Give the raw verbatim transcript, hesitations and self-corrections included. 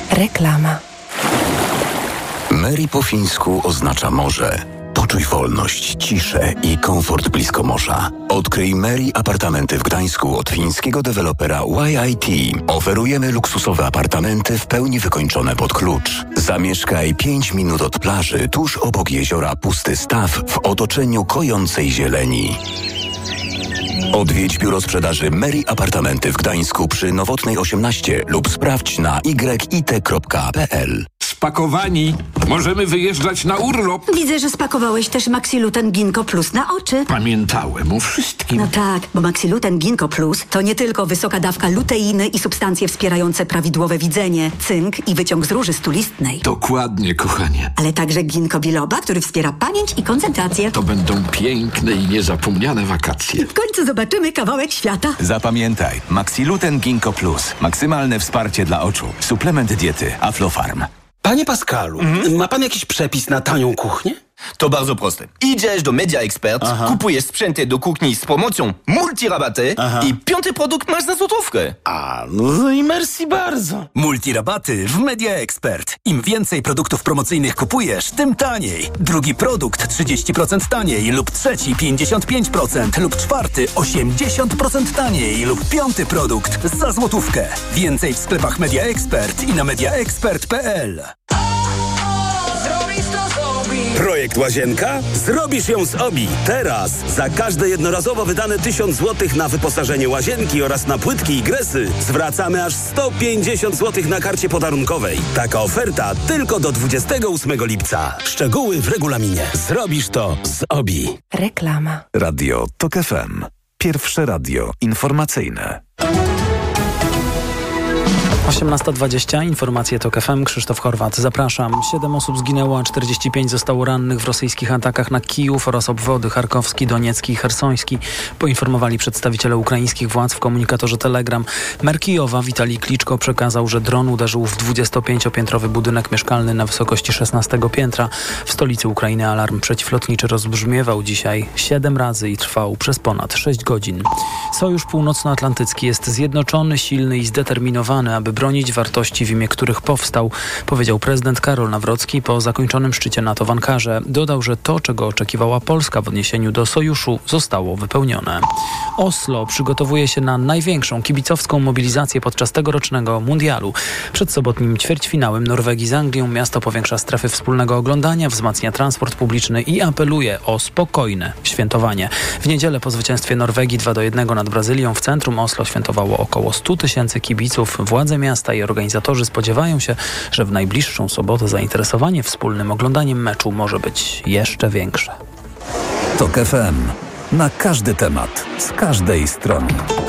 Reklama. Mary po fińsku oznacza morze. Poczuj wolność, ciszę i komfort blisko morza. Odkryj Mary apartamenty w Gdańsku od fińskiego dewelopera Y I T. Oferujemy luksusowe apartamenty w pełni wykończone pod klucz. Zamieszkaj pięć minut od plaży, tuż obok jeziora Pusty Staw w otoczeniu kojącej zieleni. Odwiedź biuro sprzedaży Mary Apartamenty w Gdańsku przy Nowotnej osiemnaście lub sprawdź na y i t kropka p l. Spakowani. Możemy wyjeżdżać na urlop. Widzę, że spakowałeś też Maxiluten Ginkgo Plus na oczy. Pamiętałem o wszystkim. No tak, bo Maxiluten Ginkgo Plus to nie tylko wysoka dawka luteiny i substancje wspierające prawidłowe widzenie, cynk i wyciąg z róży stulistnej. Dokładnie, kochanie. Ale także ginkgo biloba, który wspiera pamięć i koncentrację. To będą piękne i niezapomniane wakacje. W końcu zobaczymy kawałek świata. Zapamiętaj, Maxiluten Ginkgo Plus. Maksymalne wsparcie dla oczu. Suplement diety Aflofarm. Panie Pascalu, mm? ma pan jakiś przepis na tanią kuchnię? To bardzo proste. Idziesz do Media Expert, Aha. kupujesz sprzęty do kuchni z promocją multirabaty Aha. i piąty produkt masz za złotówkę. A, no i merci bardzo. Multirabaty w Media Expert. Im więcej produktów promocyjnych kupujesz, tym taniej. Drugi produkt trzydzieści procent taniej lub trzeci pięćdziesiąt pięć procent lub czwarty osiemdziesiąt procent taniej lub piąty produkt za złotówkę. Więcej w sklepach Media Expert i na media expert kropka p l. Projekt Łazienka? Zrobisz ją z O B I. Teraz za każde jednorazowo wydane tysiąc złotych na wyposażenie łazienki oraz na płytki i gresy zwracamy aż sto pięćdziesiąt złotych na karcie podarunkowej. Taka oferta tylko do dwudziestego ósmego lipca. Szczegóły w regulaminie. Zrobisz to z O B I. Reklama. Radio Tok F M. Pierwsze radio informacyjne. osiemnasta dwadzieścia, informacje Tok F M, Krzysztof Horwat. Zapraszam. Siedem osób zginęło, a czterdzieści pięć zostało rannych w rosyjskich atakach na Kijów oraz obwody charkowski, doniecki i chersoński, poinformowali przedstawiciele ukraińskich władz w komunikatorze Telegram. Mer Kijowa Witalij Kliczko przekazał, że dron uderzył w dwudziestopięciopiętrowy budynek mieszkalny na wysokości szesnastego piętra. W stolicy Ukrainy alarm przeciwlotniczy rozbrzmiewał dzisiaj siedem razy i trwał przez ponad sześć godzin. Sojusz Północnoatlantycki jest zjednoczony, silny i zdeterminowany, aby bronić wartości, w imię których powstał, powiedział prezydent Karol Nawrocki po zakończonym szczycie NATO w Ankarze. Dodał, że to, czego oczekiwała Polska w odniesieniu do sojuszu, zostało wypełnione. Oslo przygotowuje się na największą kibicowską mobilizację podczas tegorocznego mundialu. Przed sobotnim ćwierćfinałem Norwegii z Anglią miasto powiększa strefy wspólnego oglądania, wzmacnia transport publiczny i apeluje o spokojne świętowanie. W niedzielę po zwycięstwie Norwegii dwa do jednego nad Brazylią w centrum Oslo świętowało około stu tysięcy kibiców. Władze miasta i organizatorzy spodziewają się, że w najbliższą sobotę zainteresowanie wspólnym oglądaniem meczu może być jeszcze większe. Tok F M. Na każdy temat, z każdej strony.